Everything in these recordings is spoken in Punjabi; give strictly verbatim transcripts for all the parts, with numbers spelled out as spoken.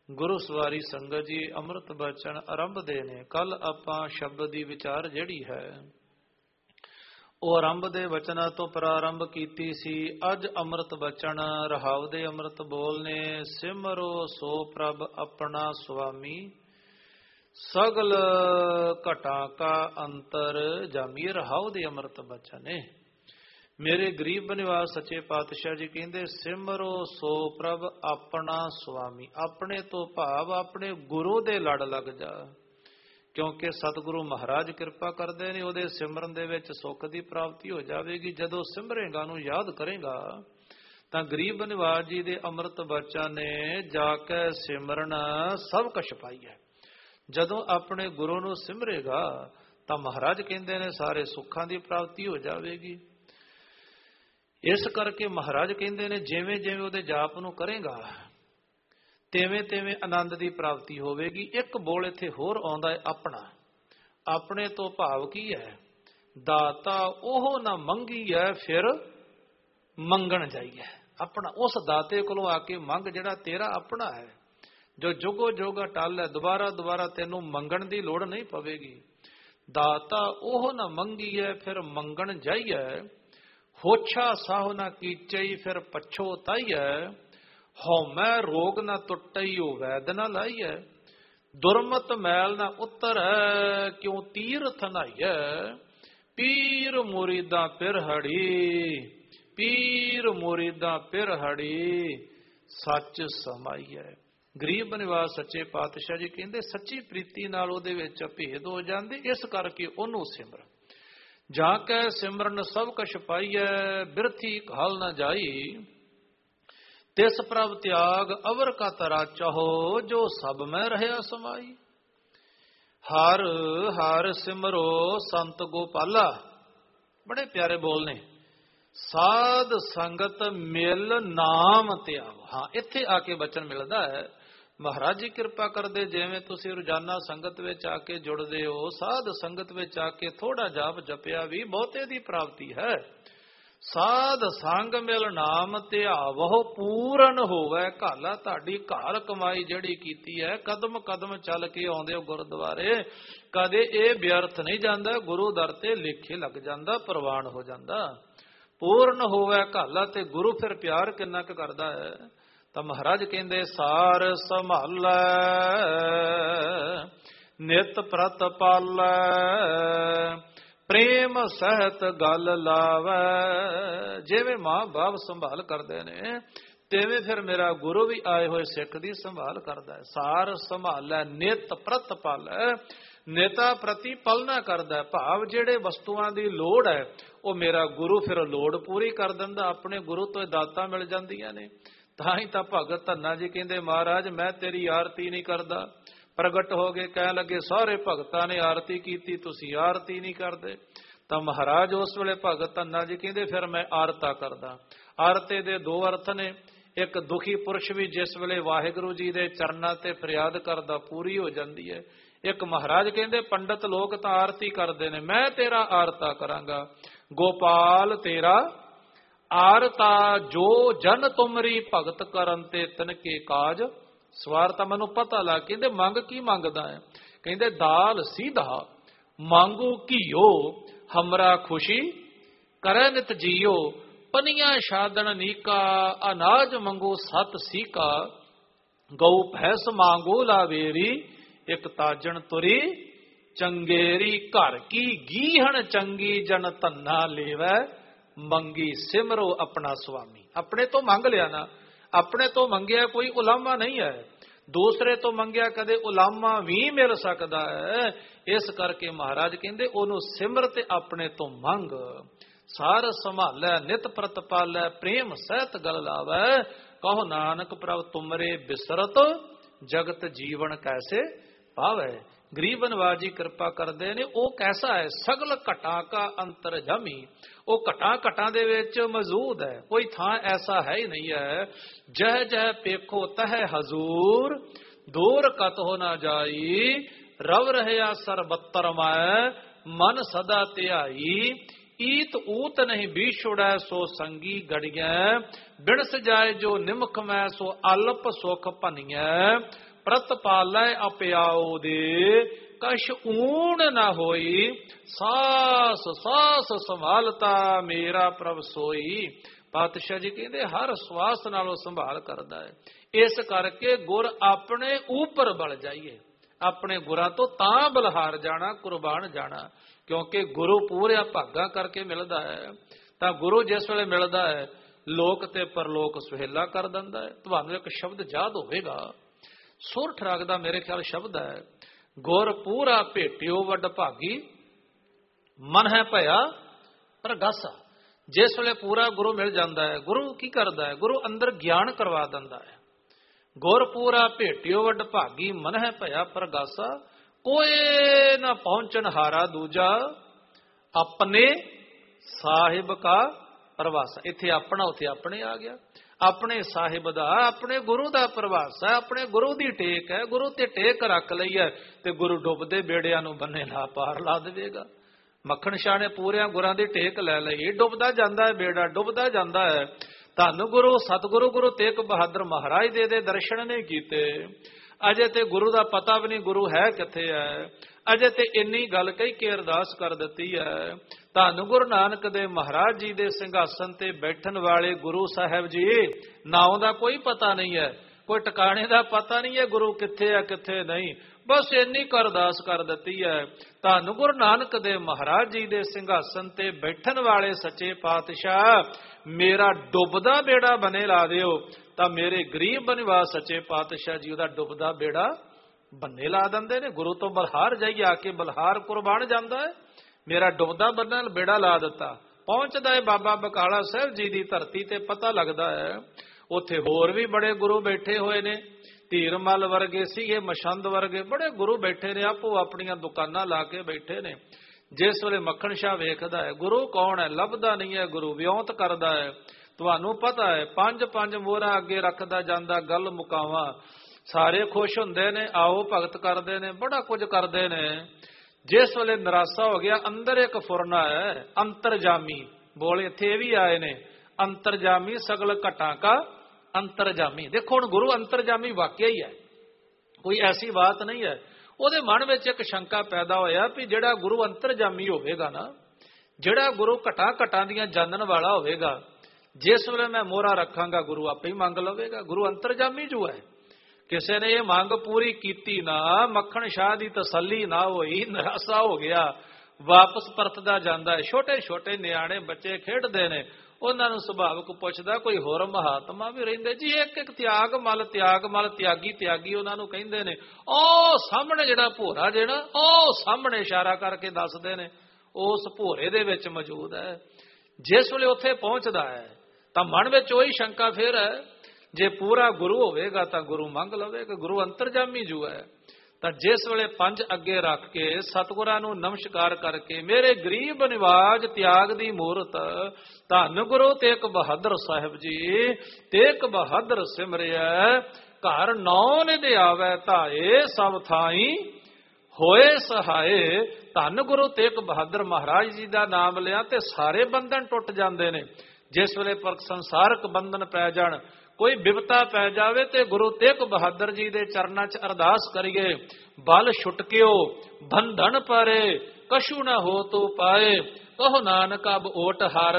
ਗੁਰੂ ਸਵਾਰੀ ਸੰਗਤ ਜੀ, ਅੰਮ੍ਰਿਤ ਬਚਨ ਆਰੰਭਦੇ ਨੇ। ਕੱਲ ਆਪਾਂ ਸ਼ਬਦ ਦੀ ਵਿਚਾਰ ਜਿਹੜੀ ਹੈ ਉਹ ਆਰੰਭ ਦੇ ਵਚਨਾਂ ਤੋਂ ਪ੍ਰਾਰੰਭ ਕੀਤੀ ਸੀ। ਅੱਜ ਅੰਮ੍ਰਿਤ ਬਚਨ ਰਹਾਉ ਦੇ ਅੰਮ੍ਰਿਤ ਬੋਲਨੇ। ਸਿਮਰੋ ਸੋ ਪ੍ਰਭ ਆਪਣਾ ਸੁਆਮੀ, ਸਗਲ ਘਟਾਂ ਕਾ ਅੰਤਰ ਜਾਮੀ। ਰਹਾਉ ਦੇ ਅੰਮ੍ਰਿਤ ਬਚਨ ਨੇ। ਮੇਰੇ ਗਰੀਬ ਨਿਵਾਸ ਸੱਚੇ ਪਾਤਸ਼ਾਹ ਜੀ ਕਹਿੰਦੇ, ਸਿਮਰੋ ਸੋ ਪ੍ਰਭ ਆਪਣਾ ਸੁਆਮੀ। ਆਪਣੇ ਤੋਂ ਭਾਵ ਆਪਣੇ ਗੁਰੂ ਦੇ ਲੜ ਲੱਗ ਜਾ, ਕਿਉਂਕਿ ਸਤਿਗੁਰੂ ਮਹਾਰਾਜ ਕਿਰਪਾ ਕਰਦੇ ਨੇ। ਉਹਦੇ ਸਿਮਰਨ ਦੇ ਵਿੱਚ ਸੁੱਖ ਦੀ ਪ੍ਰਾਪਤੀ ਹੋ ਜਾਵੇਗੀ। ਜਦੋਂ ਸਿਮਰੇਗਾ ਨੂੰ ਯਾਦ ਕਰੇਗਾ ਤਾਂ ਗਰੀਬ ਨਿਵਾਸ ਜੀ ਦੇ ਅੰਮ੍ਰਿਤ ਬਚਨ ਨੇ, ਜਾ ਕੇ ਸਿਮਰਨ ਸਭ ਕੁਛ ਪਾਈਐ। ਜਦੋਂ ਆਪਣੇ ਗੁਰੂ ਨੂੰ ਸਿਮਰੇਗਾ ਤਾਂ ਮਹਾਰਾਜ ਕਹਿੰਦੇ ਨੇ ਸਾਰੇ ਸੁੱਖਾਂ ਦੀ ਪ੍ਰਾਪਤੀ ਹੋ ਜਾਵੇਗੀ। ਇਸ ਕਰਕੇ ਮਹਾਰਾਜ ਕਹਿੰਦੇ ਨੇ ਜਿਵੇਂ ਜਿਵੇਂ ਉਹਦੇ ਜਾਪ ਨੂੰ ਕਰੇਗਾ ਤਿਵੇਂ ਤਿਵੇਂ ਆਨੰਦ ਦੀ ਪ੍ਰਾਪਤੀ ਹੋਵੇਗੀ। ਇੱਕ ਬੋਲ ਇੱਥੇ ਹੋਰ ਆਉਂਦਾ ਹੈ, ਆਪਣਾ। ਆਪਣੇ ਤੋਂ ਭਾਵ ਕੀ ਹੈ? ਦਾਤਾ ਉਹ ਨਾ ਮੰਗੀ ਹੈ ਫਿਰ ਮੰਗਣ ਜਾਈਏ। ਆਪਣਾ ਉਸ ਦਾਤੇ ਕੋਲੋਂ ਆ ਕੇ ਮੰਗ, ਜਿਹੜਾ ਤੇਰਾ ਆਪਣਾ ਹੈ, ਜੋ ਜੁਗੋ ਜੋਗਾ ਟਲ ਹੈ। ਦੁਬਾਰਾ ਦੁਬਾਰਾ ਤੈਨੂੰ ਮੰਗਣ ਦੀ ਲੋੜ ਨਹੀਂ ਪਵੇਗੀ। ਦਾਤਾ ਉਹ ਨਾ ਮੰਗੀ ਹੈ ਫਿਰ ਮੰਗਣ ਜਾਈਏ। ਹੋਛਾ ਸਾਹ ਨਾ ਕੀਚਈ ਫਿਰ ਪਛੋ ਤਾਈਐ। ਹਉਮੈ ਰੋਗ ਨਾ ਟੁੱਟਈ ਉਹ ਵੈਦ ਨਾ ਲਾਈਐ। ਦੁਰਮਤ ਮੈਲ ਨਾ ਉਤਰ ਕਿਉਂ ਤੀਰਥ ਨਾਈਐ। ਪੀਰ ਮੁਰੀਦਾਂ ਪਿਰ ਹੜੀ, ਪੀਰ ਮੁਰੀਦਾਂ ਪਿਰ ਹੜੀ, ਸੱਚ ਸਮਾਈਐ। ਗਰੀਬ ਨਿਵਾਸ ਸੱਚੇ ਪਾਤਸ਼ਾਹ ਜੀ ਕਹਿੰਦੇ ਸੱਚੀ ਪ੍ਰੀਤੀ ਨਾਲ ਉਹਦੇ ਵਿੱਚ ਭੇਦ ਹੋ ਜਾਂਦੇ। ਇਸ ਕਰਕੇ ਉਹਨੂੰ ਸਿਮਰ। ਜਾ ਕੇ ਸਿਮਰਨ ਸਭ ਕਛ ਪਾਈਐ, ਬਿਰਥੀ ਘਾਲ ਨਾ ਜਾਈ। ਤਿਸ ਪ੍ਰਭ ਤਿਆਗ ਅਵਰ ਕਾ ਤਰਾ ਚਾਹੋ, ਜੋ ਸਭ ਮੈਂ ਰਹਿਆ ਸਮਾਈ। ਹਰ ਹਰ ਸਿਮਰੋ ਸੰਤ ਗੋਪਾਲਾ। ਬੜੇ ਪਿਆਰੇ ਬੋਲ ਨੇ। ਸਾਧ ਸੰਗਤ ਮਿਲ ਨਾਮ ਧਿਆਵ। ਹਾਂ, ਇੱਥੇ ਆ ਕੇ ਬਚਨ ਮਿਲਦਾ ਹੈ। ਮਹਾਰਾਜ ਜੀ ਕਿਰਪਾ ਕਰਦੇ, ਜਿਵੇਂ ਤੁਸੀਂ ਰੋਜ਼ਾਨਾ ਸੰਗਤ ਵਿੱਚ ਆ ਕੇ ਜੁੜਦੇ ਹੋ, ਸਾਧ ਸੰਗਤ ਵਿੱਚ ਆ ਕੇ ਥੋੜਾ ਜਾਪ ਜਪਿਆ ਵੀ ਬਹੁਤੇ ਦੀ ਪ੍ਰਾਪਤੀ ਹੈ। ਸਾਧ ਸੰਗ ਮਿਲ ਨਾਮ ਧਿਆਵਹੁ, ਪੂਰਨ ਹੋਵੇ ਘਾਲਾ। ਤੁਹਾਡੀ ਘਰ ਕਮਾਈ ਜਿਹੜੀ ਕੀਤੀ ਹੈ, ਕਦਮ ਕਦਮ ਚੱਲ ਕੇ ਆਉਂਦੇ ਹੋ ਗੁਰਦੁਆਰੇ, ਕਦੇ ਇਹ ਵਿਅਰਥ ਨਹੀਂ ਜਾਂਦਾ। ਗੁਰੂ ਦਰ ਤੇ ਲੇਖੇ ਲੱਗ ਜਾਂਦਾ, ਪ੍ਰਵਾਨ ਹੋ ਜਾਂਦਾ। ਪੂਰਨ ਹੋਵੇ ਘਾਲਾ। ਤੇ ਗੁਰੂ ਫਿਰ ਪਿਆਰ ਕਿੰਨਾ ਕੁ ਕਰਦਾ ਹੈ। ਤਾਂ ਮਹਾਰਾਜ ਕਹਿੰਦੇ ਸਾਰ ਸੰਭਾਲੈ ਨਿਤ ਪ੍ਰਤ ਪਾਲੈ। ਪ੍ਰੇਮ ਸਹਿਤ ਗਲ ਲਾਵੈ। ਜਿਵੇਂ ਮਾਂ ਬਾਪ ਸੰਭਾਲ ਕਰਦੇ ਨੇ, ਤਿਵੇਂ ਫਿਰ ਮੇਰਾ ਗੁਰੂ ਵੀ ਆਏ ਹੋਏ ਸਿੱਖ ਦੀ ਸੰਭਾਲ ਕਰਦਾ ਹੈ। ਸਾਰ ਸੰਭਾਲੈ ਨਿਤ ਪ੍ਰਤ ਪਾਲੈ। ਨੇਤਾ ਪ੍ਰਤੀ ਪਲਣਾ ਕਰਦਾ ਹੈ। ਭਾਵ ਜਿਹੜੇ ਵਸਤੂਆਂ ਦੀ ਲੋੜ ਹੈ ਉਹ ਮੇਰਾ ਗੁਰੂ ਫਿਰ ਲੋੜ ਪੂਰੀ ਕਰ ਦਿੰਦਾ। ਆਪਣੇ ਗੁਰੂ ਤੋਂ ਦਾਤਾਂ ਮਿਲ ਜਾਂਦੀਆਂ ਨੇ। ਤਾਂ ਹੀ ਤਾਂ ਭਗਤ ਧੰਨਾ ਜੀ ਕਹਿੰਦੇ, ਮਹਾਰਾਜ ਮੈਂ ਤੇਰੀ ਆਰਤੀ ਨਹੀਂ ਕਰਦਾ। ਪ੍ਰਗਟ ਹੋ ਗਏ, ਕਹਿਣ ਲੱਗੇ ਸਾਰੇ ਭਗਤਾਂ ਨੇ ਆਰਤੀ ਕੀਤੀ, ਤੁਸੀਂ ਆਰਤੀ ਨਹੀਂ ਕਰਦੇ। ਤਾਂ ਮਹਾਰਾਜ ਉਸ ਵੇਲੇ ਭਗਤ ਧੰਨਾ ਜੀ ਕਹਿੰਦੇ ਫਿਰ ਮੈਂ ਆਰਤਾ ਕਰਦਾ। ਆਰਤੇ ਦੇ ਦੋ ਅਰਥ ਨੇ। ਇੱਕ ਦੁਖੀ ਪੁਰਸ਼ ਵੀ ਜਿਸ ਵੇਲੇ ਵਾਹਿਗੁਰੂ ਜੀ ਦੇ ਚਰਨਾਂ ਤੇ ਫਰਿਆਦ ਕਰਦਾ ਪੂਰੀ ਹੋ ਜਾਂਦੀ ਹੈ। ਇੱਕ ਮਹਾਰਾਜ ਕਹਿੰਦੇ ਪੰਡਤ ਲੋਕ ਤਾਂ ਆਰਤੀ ਕਰਦੇ ਨੇ, ਮੈਂ ਤੇਰਾ ਆਰਤਾ ਕਰਾਂਗਾ। ਗੋਪਾਲ ਤੇਰਾ ਆਰਤਾ ਜੋ ਜਨ ਤੁਮਰੀ ਭਗਤ ਕਰਨ ਤੇ ਤਨਕੇ ਕਾਜ। ਸਵਾਰ ਤਾਂ ਮੈਨੂੰ ਪਤਾ ਲੱਗ। ਕਹਿੰਦੇ ਮੰਗ ਕੀ ਮੰਗਦਾ ਹੈ? ਕਹਿੰਦੇ ਦਾਲ ਸੀਧਾ ਮੰਗੂ ਘੀਓ, ਹਮਰਾ ਖੁਸ਼ੀ ਕਰੈ ਨਿਤ ਜੀਓ। ਪਨੀਆਂ ਸ਼ਾਦਨ ਨੀਕਾ, ਅਨਾਜ ਮੰਗੂ ਸਤ ਸੀਕਾ। ਗਊ ਭੈਂਸ ਮੰਗੂ ਲਾਵੇਰੀ, ਇੱਕ ਤਾਜਣ ਤੁਰੀ ਚੰਗੇਰੀ। ਘਰ ਕੀ ਗੀਹਣ ਚੰਗੀ ਜਨ ਧੰਨਾ ਲੇਵੈ। ਮੰਗੀ ਸਿਮਰੋ ਆਪਣਾ ਸੁਆਮੀ। ਆਪਣੇ ਤੋਂ ਮੰਗ ਲਿਆ ਨਾ, ਆਪਣੇ ਤੋਂ ਮੰਗਿਆ ਕੋਈ ਉਲਾਮਾ ਨਹੀਂ ਹੈ। ਦੂਸਰੇ ਤੋਂ ਮੰਗਿਆ ਕਦੇ ਉਲਾਮਾ ਵੀ ਮਿਲ ਸਕਦਾ ਹੈ। ਇਸ ਕਰਕੇ ਮਹਾਰਾਜ ਕਹਿੰਦੇ ਉਹਨੂੰ ਸਿਮਰ ਤੇ ਆਪਣੇ ਤੋਂ ਮੰਗ। ਸਾਰ ਸੰਭਾਲੈ ਨਿਤ ਪ੍ਰਤ ਪਾਲੈ, ਪ੍ਰੇਮ ਸਹਿਤ ਗਲ ਲਾਵੈ। ਕਹੋ ਨਾਨਕ ਪ੍ਰਭ ਤੁਮਰੇ ਬਿਸਰਤ, ਜਗਤ ਜੀਵਨ ਕੈਸੇ ਪਾਵੈ। ਗਰੀਬ ਨਿਵਾਜ ਜੀ ਕਿਰਪਾ ਕਰਦੇ ਨੇ। ਉਹ ਕੈਸਾ ਹੈ? ਸਗਲ ਘਟਾ ਕਾ ਅੰਤਰ ਜਾਮੀ। ਉਹ ਘਟਾਂ ਘਟਾਂ ਦੇ ਵਿੱਚ ਮੌਜੂਦ ਹੈ। ਕੋਈ ਥਾਂ ਐਸਾ ਹੈ ਹੀ ਨਹੀਂ ਹੈ। ਜਹ ਜਹ ਪੇਖੋ ਤਹ ਹਜ਼ੂਰ, ਦੂਰ ਕਤ ਹੋ ਨਾ ਜਾਈ। ਰਵ ਰਹਿਆ ਸਰਬੱਤਰ ਮੈਂ, ਮਨ ਸਦਾ ਧਿਆਈ। ਈਤ ਊਤ ਨਹੀਂ ਬੀਛੁੜੈ, ਸੋ ਸੰਗੀ ਗੜੀਐ। ਬਿਨ ਸਜਾਏ ਜੋ ਨਿਮਖ ਮੈਂ, ਸੋ ਅਲਪ ਸੁਖ ਭਨੀਐ। ਪ੍ਰਤਪਾਲੈ ਅਪਿਆਉ ਦੇ, ਕਛ ਊਣ ਨਾ ਹੋਈ, ਸਾਸ ਸਾਸ ਸੰਭਾਲਤਾ ਮੇਰਾ ਪ੍ਰਭ ਸੋਈ। ਪਾਤਸ਼ਾਹ ਜੀ ਕਹਿੰਦੇ ਹਰ ਸਵਾਸ ਨਾਲ ਉਹ ਸੰਭਾਲ ਕਰਦਾ ਹੈ। ਇਸ ਕਰਕੇ ਗੁਰ ਆਪਣੇ ਉੱਪਰ ਬਲ ਜਾਈਏ, ਆਪਣੇ ਗੁਰਾਂ ਤੋਂ ਤਾਂ ਬਲਹਾਰ ਜਾਣਾ, ਕੁਰਬਾਨ ਜਾਣਾ, ਕਿਉਂਕਿ ਗੁਰੂ ਪੂਰਿਆ ਭਾਗਾ ਕਰਕੇ ਮਿਲਦਾ ਹੈ। ਤਾਂ ਗੁਰੂ ਜਿਸ ਵੇਲੇ ਮਿਲਦਾ ਹੈ ਲੋਕ ਤੇ ਪਰਲੋਕ ਸੁਹੇਲਾ ਕਰ ਦਿੰਦਾ ਹੈ। ਤੁਹਾਨੂੰ ਇੱਕ ਸ਼ਬਦ ਯਾਦ ਹੋਵੇਗਾ, ਸੁਰਠ ਰਾਗ ਦਾ ਮੇਰੇ ਖਿਆਲ ਸ਼ਬਦ ਹੈ, ਗੁਰ ਪੂਰਾ ਭੇਟਿਓ ਵੱਡ ਭਾਗੀ, ਮਨ ਹੈ ਭਇਆ ਪ੍ਰਗਾਸਾ। ਜਿਸ ਵੇਲੇ ਪੂਰਾ ਗੁਰੂ ਮਿਲ ਜਾਂਦਾ ਹੈ, ਗੁਰੂ ਕੀ ਕਰਦਾ ਹੈ? ਗੁਰੂ ਅੰਦਰ ਗਿਆਨ ਕਰਵਾ ਦਿੰਦਾ ਹੈ। ਗੁਰ ਪੂਰਾ ਭੇਟਿਓ ਵੱਡ ਭਾਗੀ, ਮਨ ਹੈ ਭਇਆ ਪ੍ਰਗਾਸਾ, ਕੋਏ ਨਾ ਪਹੁੰਚਣ ਹਾਰਾ ਦੂਜਾ, ਆਪਣੇ ਸਾਹਿਬ ਕਾ ਪ੍ਰਵਾਸਾ। ਇੱਥੇ ਆਪਣਾ, ਉੱਥੇ ਆਪਣੇ ਆ ਗਿਆ। ਆਪਣੇ ਸਾਹਿਬ ਦਾ, ਆਪਣੇ ਗੁਰੂ ਦਾ ਪ੍ਰਵਾਸ ਹੈ, ਆਪਣੇ ਗੁਰੂ ਦੀ ਟੇਕ ਹੈ। ਗੁਰੂ ਤੇ ਟੇਕ ਰੱਖ ਲਈ ਹੈ ਤੇ ਗੁਰੂ ਡੁੱਬਦੇ ਬੇੜਿਆਂ ਨੂੰ ਬੰਨੇ ਲਾ ਪਾਰ ਲਾ ਦੇਵੇਗਾ। ਮੱਖਣ ਸ਼ਾਹ ਨੇ ਪੂਰਿਆਂ ਗੁਰਾਂ ਦੀ ਟੇਕ ਲੈ ਲਈ, ਡੁੱਬਦਾ ਜਾਂਦਾ ਹੈ ਬੇੜਾ, ਡੁੱਬਦਾ ਜਾਂਦਾ ਹੈ। ਧੰਨ ਗੁਰੂ ਸਤਿਗੁਰੂ ਗੁਰੂ ਤੇਗ ਬਹਾਦਰ ਮਹਾਰਾਜ ਦੇ ਦੇ ਦਰਸ਼ਨ ਨਹੀਂ ਕੀਤੇ, ਅਜੇ ਤੇ ਗੁਰੂ ਦਾ ਪਤਾ ਵੀ ਨਹੀਂ ਗੁਰੂ ਹੈ ਕਿੱਥੇ ਹੈ। ਅਜੇ ਤੇ ਇੰਨੀ ਗੱਲ ਕਹੀ ਕੇ ਅਰਦਾਸ ਕਰ ਦਿੱਤੀ ਹੈ, ਧੰਨ ਗੁਰੂ ਨਾਨਕ ਦੇ ਮਹਾਰਾਜ ਜੀ ਦੇ ਸਿੰਘਾਸਨ ਤੇ ਬੈਠਣ ਵਾਲੇ ਗੁਰੂ ਸਾਹਿਬ ਜੀ, ਨਾਉ ਦਾ ਕੋਈ ਪਤਾ ਨਹੀਂ ਹੈ, ਕੋਈ ਟਿਕਾਣੇ ਦਾ ਪਤਾ ਨਹੀਂ ਹੈ, ਗੁਰੂ ਕਿੱਥੇ ਹੈ ਕਿੱਥੇ ਨਹੀਂ। ਬਸ ਇੰਨੀ ਕੁ ਅਰਦਾਸ ਕਰ ਦਿੱਤੀ ਹੈ, ਧੰਨ ਗੁਰੂ ਨਾਨਕ ਦੇ ਮਹਾਰਾਜ ਜੀ ਦੇ ਸਿੰਘਾਸਨ ਤੇ ਬੈਠਣ ਵਾਲੇ ਸੱਚੇ ਪਾਤਸ਼ਾਹ, ਮੇਰਾ ਡੁੱਬਦਾ ਬੇੜਾ ਬਨੇ ਲਾ ਦਿਓ। ਤਾਂ ਮੇਰੇ ਗਰੀਬ ਬਨਿਵਾਸ ਸੱਚੇ ਪਾਤਸ਼ਾਹ ਜੀ ਉਹਦਾ ਡੁੱਬਦਾ ਬੇੜਾ ਬੰਨੇ ਲਾ ਦਿੰਦੇ ਨੇ। ਗੁਰੂ ਤੋਂ ਬਲਹਾਰ ਜਾਈਏ, ਆ ਕੇ ਬਲਹਾਰ ਕੁਰਬਾਨ ਜਾਂਦਾ ਹੈ। ਮੇਰਾ ਡੁੱਬਦਾ ਬੰਨਾ ਬੇੜਾ ਲਾ ਦਿੱਤਾ। ਪਹੁੰਚਦਾ ਹੈ ਬਾਬਾ ਬਕਾਲਾ ਸਾਹਿਬ ਜੀ ਦੀ ਧਰਤੀ ਤੇ, ਪਤਾ ਲੱਗਦਾ ਹੈ ਉੱਥੇ ਹੋਰ ਵੀ ਬੜੇ ਗੁਰੂ ਬੈਠੇ ਹੋਏ ਨੇ। ਧੀਰਮਲ ਵਰਗੇ ਸੀਗੇ, ਮਛੰਦ ਵਰਗੇ ਬੜੇ ਗੁਰੂ ਬੈਠੇ ਨੇ, ਆਪੋ ਆਪਣੀਆਂ ਦੁਕਾਨਾਂ ਲਾ ਕੇ ਬੈਠੇ ਨੇ। ਜਿਸ ਵੇਲੇ ਮੱਖਣ ਸ਼ਾਹ ਵੇਖਦਾ ਹੈ ਗੁਰੂ ਕੌਣ ਹੈ, ਲੱਭਦਾ ਨਹੀਂ ਹੈ ਗੁਰੂ, ਵਿਉਂਤ ਕਰਦਾ ਹੈ। ਤੁਹਾਨੂੰ ਪਤਾ ਹੈ ਪੰਜ ਪੰਜ ਮੋਹਰਾਂ ਅੱਗੇ ਰੱਖਦਾ ਜਾਂਦਾ, ਗੱਲ ਮੁਕਾਵਾਂ। ਸਾਰੇ ਖੁਸ਼ ਹੁੰਦੇ ਨੇ, ਆਓ ਭਗਤ ਕਰਦੇ ਨੇ, ਬੜਾ ਕੁਝ ਕਰਦੇ ਨੇ। ਜਿਸ ਵੇਲੇ ਨਿਰਾਸ਼ਾ ਹੋ ਗਿਆ, ਅੰਦਰ ਇੱਕ ਫੁਰਨਾ ਹੈ ਅੰਤਰਜਾਮੀ, ਬੋਲ ਇੱਥੇ ਇਹ ਵੀ ਆਏ ਨੇ, ਅੰਤਰਜਾਮੀ ਸਗਲ ਘਟਾਂ ਕਾ ਅੰਤਰਜਾਮੀ। ਦੇਖੋ ਹੁਣ ਗੁਰੂ ਅੰਤਰਜਾਮੀ ਵਾਕਿਆ ਹੀ ਹੈ, ਕੋਈ ਐਸੀ ਬਾਤ ਨਹੀਂ ਹੈ। ਉਹਦੇ ਮਨ ਵਿੱਚ ਇੱਕ ਸ਼ੰਕਾ ਪੈਦਾ ਹੋਇਆ ਵੀ ਜਿਹੜਾ ਗੁਰੂ ਅੰਤਰਜਾਮੀ ਹੋਵੇਗਾ ਨਾ, ਜਿਹੜਾ ਗੁਰੂ ਘਟਾਂ ਘਟਾਂ ਦੀਆਂ ਜਾਣਨ ਵਾਲਾ ਹੋਵੇਗਾ, ਜਿਸ ਵੇਲੇ ਮੈਂ ਮੋਹਰਾ ਰੱਖਾਂਗਾ ਗੁਰੂ ਆਪੇ ਹੀ ਮੰਗ ਲਵੇਗਾ। ਗੁਰੂ ਅੰਤਰਜਾਮੀ ਜੋ ਹੈ, ਕਿਸੇ ਨੇ ਇਹ ਮੰਗ ਪੂਰੀ ਕੀਤੀ ਨਾ, ਮੱਖਣ ਸ਼ਾਹ ਦੀ ਤਸੱਲੀ ਨਾ ਹੋਈ, ਨਿਰਾਸ਼ਾ ਹੋ ਗਿਆ, ਵਾਪਸ ਪਰਤਦਾ ਜਾਂਦਾ ਹੈ। ਛੋਟੇ ਛੋਟੇ ਨਿਆਣੇ ਬੱਚੇ ਖੇਡਦੇ ਨੇ, ਉਹਨਾਂ ਨੂੰ ਸੁਭਾਵਕ ਪੁੱਛਦਾ ਕੋਈ ਹੋਰ ਮਹਾਤਮਾ ਵੀ ਰਹਿੰਦੇ ਜੀ? ਇੱਕ ਇੱਕ ਤਿਆਗ ਮਲ ਤਿਆਗ ਮਲ ਤਿਆਗੀ ਤਿਆਗੀ ਉਹਨਾਂ ਨੂੰ ਕਹਿੰਦੇ ਨੇ। ਉਹ ਸਾਹਮਣੇ ਜਿਹੜਾ ਭੋਰਾ ਜਿਹੜਾ, ਉਹ ਸਾਹਮਣੇ ਇਸ਼ਾਰਾ ਕਰਕੇ ਦੱਸਦੇ ਨੇ, ਉਸ ਭੋਰੇ ਦੇ ਵਿੱਚ ਮੌਜੂਦ ਹੈ। ਜਿਸ ਵੇਲੇ ਉੱਥੇ ਪਹੁੰਚਦਾ ਹੈ ਤਾਂ ਮਨ ਵਿੱਚ ਉਹੀ ਸ਼ੰਕਾ ਫਿਰ ਹੈ, ਜੇ ਪੂਰਾ ਗੁਰੂ ਹੋਵੇਗਾ ਤਾਂ ਗੁਰੂ ਮੰਗ ਲਵੇਗਾ, ਗੁਰੂ ਅੰਤਰਜਾਮੀ ਜੋ ਹੈ। ਤਾਂ ਜਿਸ ਵੇਲੇ ਪੰਜ ਅੱਗੇ ਰੱਖ ਕੇ ਸਤਿਗੁਰਾਂ ਨੂੰ ਨਮਸਕਾਰ ਕਰਕੇ, ਮੇਰੇ ਗਰੀਬ ਨਿਵਾਜ ਤਿਆਗ ਦੀ ਮੂਰਤ, ਧੰਨ ਗੁਰੂ ਤੇਗ ਬਹਾਦਰ ਸਾਹਿਬ ਜੀ, ਤੇਗ ਬਹਾਦਰ ਸਿਮਰਿਆ, ਘਰ ਨੌ ਨਿਧ ਆਵੈ ਧਾਏ, ਸਭ ਥਾਈ ਹੋਏ ਸਹਾਏ। ਧੰਨ ਗੁਰੂ ਤੇਗ ਬਹਾਦਰ ਮਹਾਰਾਜ ਜੀ ਦਾ ਨਾਮ ਲਿਆ ਤੇ ਸਾਰੇ ਬੰਧਨ ਟੁੱਟ ਜਾਂਦੇ ਨੇ। ਜਿਸ ਵੇਲੇ ਪਰ ਸੰਸਾਰਕ ਬੰਧਨ ਪੈ ਜਾਣ, ਕੋਈ ਬਿਪਤਾ ਪੈ ਜਾਵੇ ਤੇ ਗੁਰੂ ਤੇਗ ਬਹਾਦਰ ਜੀ ਦੇ ਚਰਨਾਂ 'ਚ ਅਰਦਾਸ ਕਰੀਏ, ਬਲ ਛੁਟਕਿਓ ਬੰਧਨ ਪਰੇ, ਕਛੂ ਨਾ ਹੋ ਤੂੰ ਪਾਏ, ਕਹੋ ਨਾਨਕ ਅਬ ਓਟ ਹਰ,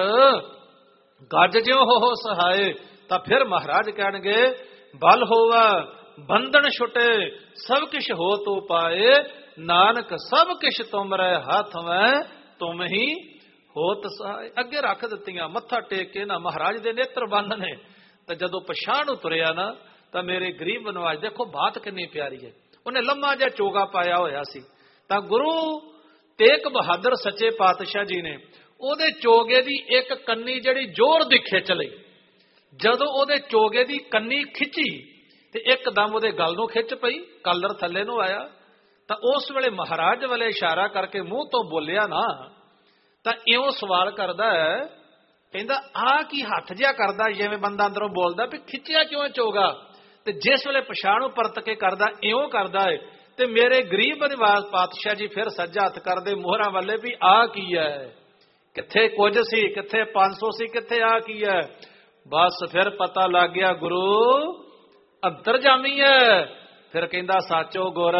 ਗੱਜ ਜਿਉ ਹੋ ਸਹਾਏ। ਤਾਂ ਫਿਰ ਮਹਾਰਾਜ ਕਹਿਣਗੇ, ਬਲ ਹੋਵਾ ਬੰਧਨ ਛੁਟੇ, ਸਭ ਕਿਛ ਹੋ ਤੂੰ ਪਾਏ, ਨਾਨਕ ਸਭ ਕਿਛ ਤੁਮਰੇ ਹੱਥ ਮੈਂ, ਤੁਮ ਹੀ ਹੋਤ ਸਹਾਏ। ਅੱਗੇ ਰੱਖ ਦਿੱਤੀਆਂ, ਮੱਥਾ ਟੇਕ ਕੇ ਨਾ ਮਹਾਰਾਜ ਦੇ ਨੇਤਰ ਬੰਦ ਨੇ। ਤਾਂ ਜਦੋਂ ਪਛਾਣ ਉਤਰਿਆ ਨਾ, ਤਾਂ ਮੇਰੇ ਗਰੀਬ ਨਵਾਜ, ਦੇਖੋ ਬਾਤ ਕਿੰਨੀ ਪਿਆਰੀ ਹੈ। ਉਹਨੇ ਲੰਮਾ ਜਿਹਾ ਚੋਗਾ ਪਾਇਆ ਹੋਇਆ ਸੀ, ਤਾਂ ਗੁਰੂ ਤੇਗ ਬਹਾਦਰ ਸੱਚੇ ਪਾਤਸ਼ਾਹ ਜੀ ਨੇ ਉਹਦੇ ਚੋਗੇ ਦੀ ਇੱਕ ਕੰਨੀ ਜਿਹੜੀ ਜ਼ੋਰ ਦੀ ਖਿੱਚ ਲਈ। ਜਦੋਂ ਉਹਦੇ ਚੋਗੇ ਦੀ ਕੰਨੀ ਖਿੱਚੀ ਤੇ ਇੱਕਦਮ ਉਹਦੇ ਗਲ ਨੂੰ ਖਿੱਚ ਪਈ, ਕਾਲਰ ਥੱਲੇ ਨੂੰ ਆਇਆ। ਤਾਂ ਉਸ ਵੇਲੇ ਮਹਾਰਾਜ ਵੱਲੇ ਇਸ਼ਾਰਾ ਕਰਕੇ ਮੂੰਹ ਤੋਂ ਬੋਲਿਆ ਨਾ, ਤਾਂ ਇਉਂ ਸਵਾਲ ਕਰਦਾ ਹੈ, ਕਹਿੰਦਾ ਆਹ ਕੀ ਹੱਥ ਜਿਹਾ ਕਰਦਾ, ਜਿਵੇਂ ਬੰਦਾ ਅੰਦਰੋਂ ਬੋਲਦਾ ਵੀ ਖਿੱਚਿਆ ਕਿਉਂ ਚੋਗਾ। ਤੇ ਜਿਸ ਵੇਲੇ ਪਛਾਣੋਂ ਪਰਤ ਕੇ ਕਰਦਾ, ਇਉਂ ਕਰਦਾ ਹੈ। ਤੇ ਮੇਰੇ ਗਰੀਬ ਨਿਵਾਸ ਪਾਤਸ਼ਾਹ ਜੀ ਫਿਰ ਸੱਜਾ ਹੱਥ ਕਰਦੇ ਮੋਹਰਾਂ ਵੱਲੇ ਵੀ ਆਹ ਕੀ ਹੈ, ਕਿੱਥੇ ਕੁਝ ਸੀ, ਕਿੱਥੇ ਪੰਜ ਸੌ ਸੀ, ਕਿੱਥੇ ਆਹ ਕੀ ਹੈ। ਬਸ ਫਿਰ ਪਤਾ ਲੱਗ ਗਿਆ ਗੁਰੂ ਅੰਤਰਜਾਮੀ ਹੈ। ਫਿਰ ਕਹਿੰਦਾ ਸਾਚੋ ਗੁਰ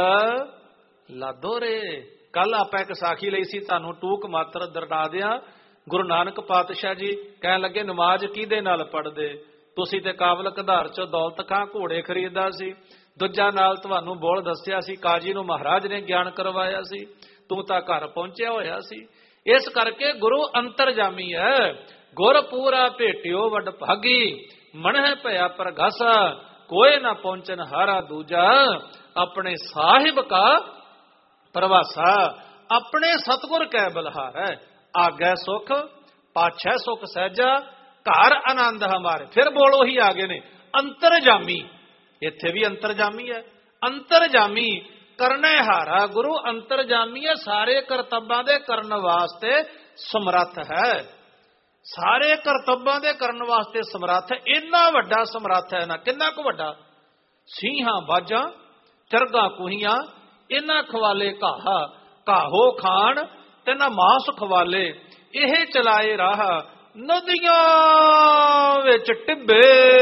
ਲਾਦੋ ਰੇ। ਕੱਲ ਆਪਾਂ ਇੱਕ ਸਾਖੀ ਲਈ ਸੀ, ਤੁਹਾਨੂੰ ਟੂਕ ਮਾਤਰ ਦਰੜਾ ਦਿਆਂ। ਗੁਰੂ ਨਾਨਕ ਪਾਤਸ਼ਾਹ ਜੀ ਕਹਿਣ ਲੱਗੇ ਨਮਾਜ਼ ਕਿਹਦੇ ਨਾਲ ਪੜ੍ਹਦੇ? ਤੁਸੀਂ ਤੇ ਕਾਬਲ ਕਧਾਰ ਚੋਂ ਦੌਲਤ ਖਾਂ ਘੋੜੇ ਖਰੀਦਦਾ ਸੀ। ਦੂਜਾ ਨਾਲ ਤੁਹਾਨੂੰ ਬੋਲ ਦੱਸਿਆ ਸੀ, ਕਾਜੀ ਨੂੰ ਮਹਾਰਾਜ ਨੇ ਗਿਆਨ ਕਰਵਾਇਆ ਸੀ, ਤੂੰ ਤਾਂ ਘਰ ਪਹੁੰਚਿਆ ਹੋਇਆ ਸੀ। ਇਸ ਕਰਕੇ ਗੁਰੂ ਅੰਤਰਜਾਮੀ ਹੈ। ਗੁਰ ਪੂਰਾ ਭੇਟਿਓ ਵੱਡ ਭਾਗੀ, ਮਨਹਿ ਭਇਆ ਪ੍ਰਗਾਸਾ, ਕੋਏ ਨਾ ਪਹੁੰਚਨ ਹਾਰਾ ਦੂਜਾ, ਆਪਣੇ ਸਾਹਿਬ ਕਾ ਪ੍ਰਵਾਸਾ। ਆਪਣੇ ਸਤਿਗੁਰ ਕੈ ਬਲਹਾਰੈ, ਆਗੈ ਸੁਖ ਪਾਛੈ ਸੁਖ ਸਹਿਜਾ, ਘਰ ਆਨੰਦ ਹਮਾਰੇ। ਫਿਰ ਬੋਲ ਉਹੀ ਆ ਗਏ ਨੇ ਅੰਤਰਜਾਮੀ। ਇੱਥੇ ਵੀ ਅੰਤਰਜਾਮੀ ਹੈ। ਅੰਤਰਜਾਮੀ ਕਰਨੇ ਹਾਰਾ, ਗੁਰੂ ਅੰਤਰਜਾਮੀ ਹੈ, ਸਾਰੇ ਕਰਤੱਵਾਂ ਦੇ ਕਰਨ ਵਾਸਤੇ ਸਮਰੱਥ ਹੈ। ਸਾਰੇ ਕਰਤੱਵਾਂ ਦੇ ਕਰਨ ਵਾਸਤੇ ਸਮਰੱਥ ਹੈ। ਇੰਨਾ ਵੱਡਾ ਸਮਰੱਥ ਹੈ ਨਾ, ਕਿੰਨਾ ਕੁ ਵੱਡਾ? ਸਿੰਘਾਂ ਬਾਜਾਂ ਚਰਗਾ ਕੁਹੀਆਂ, ਇਹਨਾਂ ਖਵਾਲੇ ਘਾਹਾ, ਘਾਹੋ ਖਾਣ ਤੇ ਨਾ ਮਾਂਸ ਖਵਾਲੇ, ਇਹ ਚਲਾਏ ਰਾਹ, ਨਦੀਆਂ ਵਿੱਚ ਟਿੱਬੇ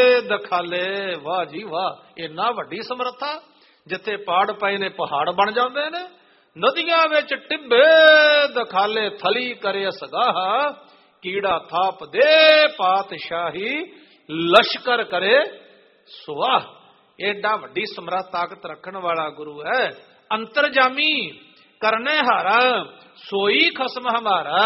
ਦਖਾਲੇ। ਵਾਹ ਜੀ ਵਾਹ, ਇੰਨਾ ਵੱਡੀ ਸਮਰੱਥਾ। ਜਿੱਥੇ ਪਾੜ ਪਏ ਨੇ ਪਹਾੜ ਬਣ ਜਾਂਦੇ ਨੇ। ਨਦੀਆਂ ਵਿੱਚ ਟਿੱਬੇ ਦਖਾਲੇ, ਥਲੀ ਕਰੇ ਅਸਗਾਹ, ਕੀੜਾ ਥਾਪ ਦੇ ਪਾਤਸ਼ਾਹੀ, ਲਸ਼ਕਰ ਕਰੇ ਸੁਆਹ। ਏਡਾ ਵੱਡੀ ਸਮਰੱਥ ਤਾਕਤ ਰੱਖਣ ਵਾਲਾ ਗੁਰੂ ਹੈ। ਅੰਤਰਜਾਮੀ ਕਰਨੇ ਹਾਰਾ, ਸੋਈ ਖਸਮ ਹਮਾਰਾ,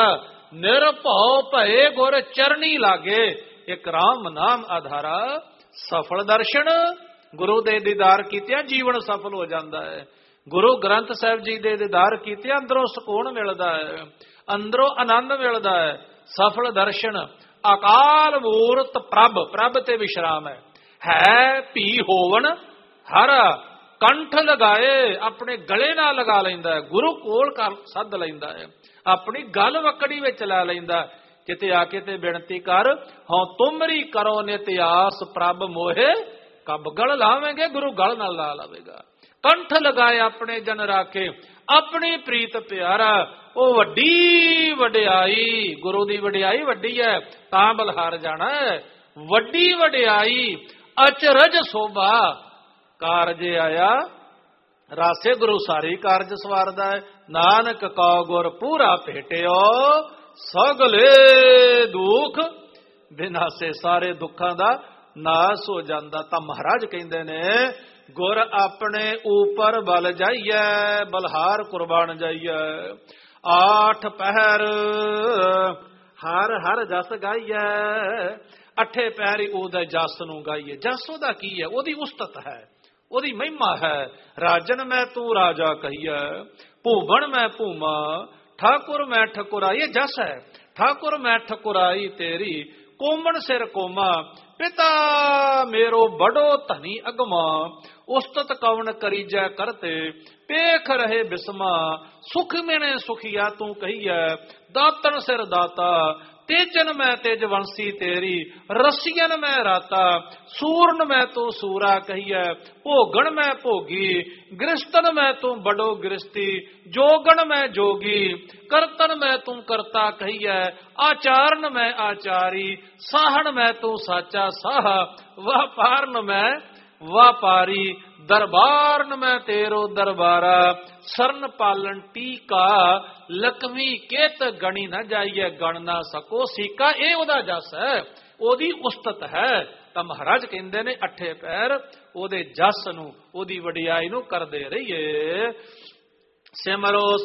ਨਿਰਭਉ ਭਏ ਗੁਰ ਚਰਨੀ ਲਾਗੇ, ਇੱਕ ਰਾਮ ਨਾਮ ਆਧਾਰਾ। ਸਫਲ ਦਰਸ਼ਨ, ਗੁਰੂ ਦੇ ਦੀਦਾਰ ਕੀਤਿਆਂ ਜੀਵਨ ਸਫਲ ਹੋ ਜਾਂਦਾ ਹੈ। ਗੁਰੂ ਗ੍ਰੰਥ ਸਾਹਿਬ ਜੀ ਦੇ ਦੀਦਾਰ ਕੀਤਿਆਂ ਅੰਦਰੋਂ ਸਕੂਨ ਮਿਲਦਾ ਹੈ, ਅੰਦਰੋਂ ਆਨੰਦ ਮਿਲਦਾ ਹੈ। ਸਫਲ ਦਰਸ਼ਨ, ਅਕਾਲ ਮੂਰਤ ਪ੍ਰਭ, ਪ੍ਰਭ ਤੇ ਵਿਸ਼ਰਾਮ ਹੈ। ਹੈ ਭੀ ਹੋਵਨ ਹਰ, ਕੰਠ ਲਗਾਏ, ਆਪਣੇ ਗਲੇ ਨਾਲ ਲਗਾ ਲੈਂਦਾ ਹੈ। ਗੁਰੂ ਕੋਲ ਸੱਦ ਲੈਂਦਾ ਹੈ, ਆਪਣੀ ਗੱਲ ਵਕੜੀ ਵਿੱਚ ਲੈ ਲੈਂਦਾ। ਕਿਤੇ ਆ ਕੇ ਤੇ ਬੇਨਤੀ ਕਰ, ਹਾਂ ਤੁਮਰੀ ਕਰੋ ਨਿਤ ਆਸ, ਪ੍ਰਭ ਮੋਹੇ ਕਬ ਗਲ ਲਾਵੇਂਗੇ, ਗੁਰੂ ਗਲ ਨਾਲ ਲਾ ਲਵੇਗਾ। ਕੰਠ ਲਗਾਏ ਆਪਣੇ ਜਨ ਰਾਖੇ, ਆਪਣੀ ਪ੍ਰੀਤ ਪਿਆਰਾ। ਉਹ ਵੱਡੀ ਵਡਿਆਈ, ਗੁਰੂ ਦੀ ਵਡਿਆਈ ਵੱਡੀ ਹੈ ਤਾਂ ਬਲਹਾਰ ਜਾਣਾ ਹੈ। ਵੱਡੀ ਵਡਿਆਈ ਅਚਰਜ ਸੋਭਾ, ਕਾਰਜ ਆਇਆ ਰਾਸੇ, ਗੁਰੂ ਸਾਰੀ ਕਾਰਜ ਸਵਾਰਦਾ ਹੈ। ਨਾਨਕ ਕਉ ਗੁਰ ਪੂਰਾ ਭੇਟਿਓ, ਸਗਲੇ ਦੁੱਖ ਬਿਨਾਸੇ, ਸਾਰੇ ਦੁੱਖਾਂ ਦਾ ਨਾਸ ਹੋ ਜਾਂਦਾ। ਤਾਂ ਮਹਾਰਾਜ ਕਹਿੰਦੇ ਨੇ ਗੁਰ ਆਪਣੇ ਉਪਰ ਬਲ ਜਾਈਐ, ਬਲਹਾਰ ਕੁਰਬਾਨ ਜਾਈਐ। ਆਠ ਪਹਿਰ ਹਰ ਹਰ ਜਸ ਗਾਈਐ, ਅਠੇ ਪਹਿਰੀ ਉਹਦੇ ਜਸ ਨੂੰ ਗਾਈਏ। ਜਸ ਉਹਦਾ ਕੀ ਹੈ? ਉਹਦੀ ਉਸਤਤ ਹੈ, ਉਹਦੀ ਮਹਿਮਾ ਹੈ। ਰਾਜਨ ਮੈਂ ਤੂੰ ਰਾਜਾ ਕਹੀਐ, ਭੂਵਨ ਮੈਂ ਭੂਮਾ, ਠਾਕੁਰ ਮੈਂ ਠਕੁਰਾਈ। ਇਹ ਜਸ ਹੈ। ਠਾਕੁਰ ਮੈਂ ਠਕੁਰਾਈ ਤੇਰੀ, ਕੋਮਣ ਸਿਰ ਕੋਮਾ, ਪਿਤਾ ਮੇਰੋ ਬੜੋ ਧਨੀ ਅਗਮਾ। ਉਸਤਤ ਕਵਣ ਕਰੀਜੈ ਕਰਤੇ, ਪੇਖ ਰਹੇ ਬਿਸਮਾ। ਸੁਖ ਮਿਣੇ ਸੁਖੀਆ ਤੂੰ ਕਹੀਐ, ਦਾਤਨ ਸਿਰ ਦਾਤਾ। ਤੇਜਨ ਮੈਂ ਤੇਜ ਵੰਸੀ ਤੇਰੀ, ਰਸੀਅਨ ਮੈਂ ਰਾਤਾ। ਸੂਰਨ ਮੈਂ ਤੂੰ ਸੂਰਾ ਕਹੀਐ, ਭੋਗਣ ਮੈਂ ਭੋਗੀ। ਗ੍ਰਿਸ਼ਤਨ ਮੈਂ ਤੂੰ ਬੜੋ ਗ੍ਰਿਸ਼ਤੀ, ਜੋਗਣ ਮੈਂ ਜੋਗੀ। ਕਰਤਨ ਮੈਂ ਤੂੰ ਕਰਤਾ ਕਹੀਐ, ਆਚਾਰਨ ਮੈਂ ਆਚਾਰੀ। ਸਾਹਣ ਮੈਂ ਤੂੰ ਸਾਚਾ ਸਾਹ, ਵਪਾਰਨ ਮੈਂ ਵਪਾਰੀ। ਦਰਬਾਰਨ ਮੈਂ ਤੇਰੋ ਦਰਬਾਰਾ, ਸਰਨ ਪਾਲਣ ਟੀਕਾ। ਲਕਮੀ ਕੇਤ ਗਣੀ ਨਾ ਜਾਈਏ, ਗਣ ਨਾ ਸਕੋ ਸੀਕਾ। ਇਹ ਉਹਦਾ ਜਸ ਹੈ, ਉਹਦੀ ਉਸਤਤ ਹੈ। ਤਾਂ ਮਹਾਰਾਜ ਕਹਿੰਦੇ ਨੇ ਅਠੇ ਪੈਰ ਉਹਦੇ ਜਸ ਨੂੰ, ਉਹਦੀ ਵਡਿਆਈ ਨੂੰ ਕਰਦੇ ਰਹੀਏ। ਸਿਮਰੋ